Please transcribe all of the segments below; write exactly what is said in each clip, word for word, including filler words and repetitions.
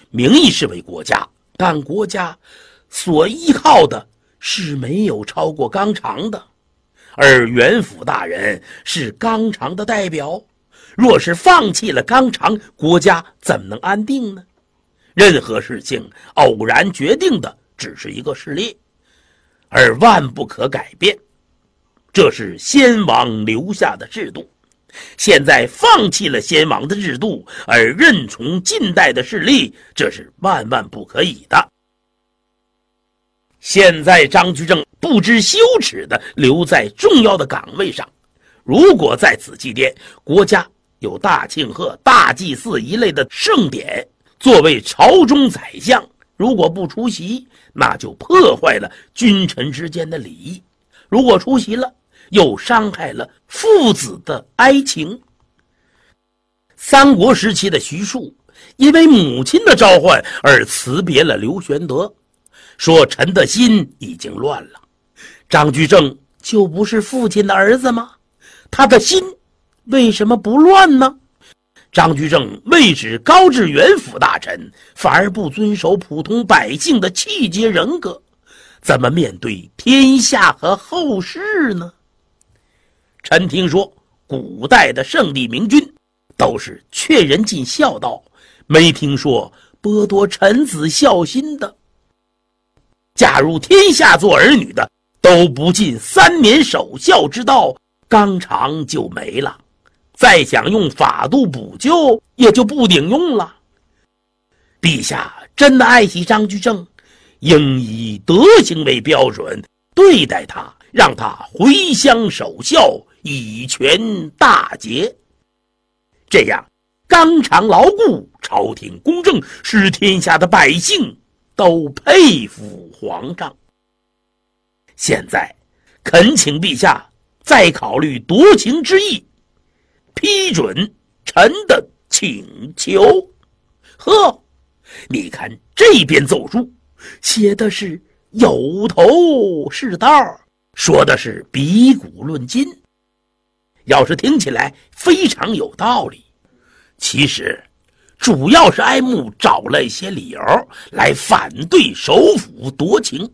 名义是为国家，但国家所依靠的是没有超过纲常的，而元辅大人是纲常的代表，若是放弃了纲常，国家怎么能安定呢？任何事情偶然决定的只是一个事例，而万不可改变，这是先王留下的制度。现在放弃了先王的制度，而任从近代的势力，这是万万不可以的。现在张居正不知羞耻地留在重要的岗位上，如果在此期间国家有大庆贺、大祭祀一类的盛典，作为朝中宰相，如果不出席，那就破坏了君臣之间的礼仪；如果出席了，又伤害了父子的哀情。三国时期的徐庶因为母亲的召唤而辞别了刘玄德，说臣的心已经乱了。张居正就不是父亲的儿子吗？他的心为什么不乱呢？张居正位指高至元辅大臣，反而不遵守普通百姓的气节人格，怎么面对天下和后世呢？臣听说古代的圣帝明君都是劝人尽孝道，没听说剥夺臣子孝心的。假如天下做儿女的都不尽三年守孝之道，纲常就没了，再想用法度补救也就不顶用了。陛下真的爱惜张居正，应以德行为标准对待他，让他回乡守孝，以全大节。这样纲常牢固，朝廷公正，使天下的百姓都佩服皇上。现在恳请陛下再考虑夺情之意，批准臣的请求。呵，你看这边奏书写的是有头是道，说的是比古论今，要是听起来非常有道理，其实主要是哀慕找了一些理由来反对首辅夺情。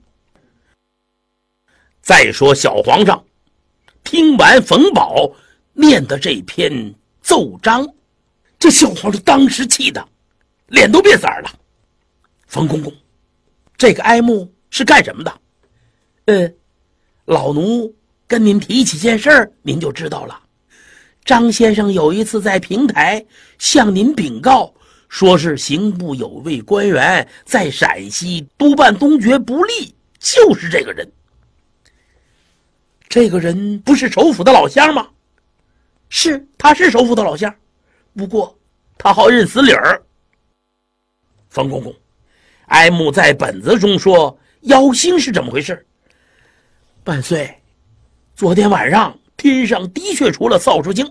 再说小皇上听完冯保念的这篇奏章，这小皇上当时气得脸都变色了。冯公公，这个哀慕是干什么的？呃，老奴跟您提起件事儿，您就知道了。张先生有一次在平台向您禀告，说是刑部有位官员在陕西督办东爵不利，就是这个人。这个人不是首府的老乡吗？是，他是首府的老乡，不过他好认死理儿。冯公公，哀慕在本子中说妖星是怎么回事？万岁，昨天晚上天上的确出了扫帚星。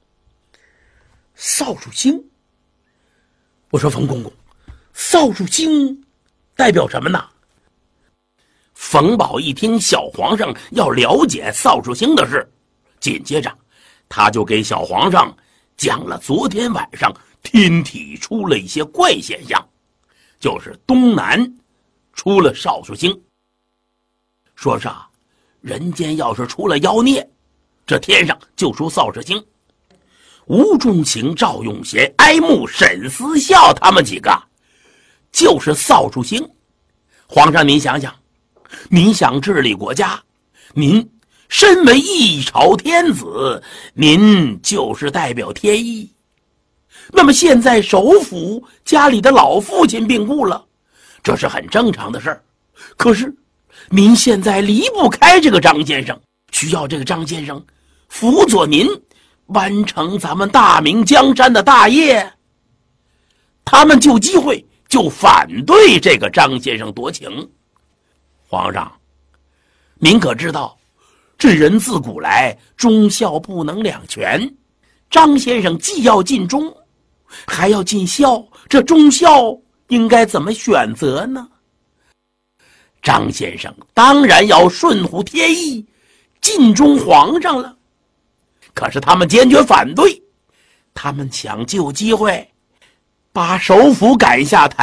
扫帚星？我说冯公公，扫帚星代表什么呢？冯保一听小皇上要了解扫帚星的事，紧接着他就给小皇上讲了昨天晚上天体出了一些怪现象，就是东南出了扫帚星，说是啊，人间要是出了妖孽，这天上就出扫帚星。吴仲卿、赵永贤、哀慕、沈思孝他们几个就是扫帚星。皇上您想想，您想治理国家，您身为一朝天子，您就是代表天意。那么现在首辅家里的老父亲病故了，这是很正常的事儿。可是您现在离不开这个张先生，需要这个张先生辅佐您完成咱们大明江山的大业。他们就机会就反对这个张先生夺情。皇上，您可知道这人自古来忠孝不能两全，张先生既要尽忠还要尽孝，这忠孝应该怎么选择呢？张先生当然要顺乎天意，尽忠皇上了。可是他们坚决反对，他们想就机会把首辅赶下台。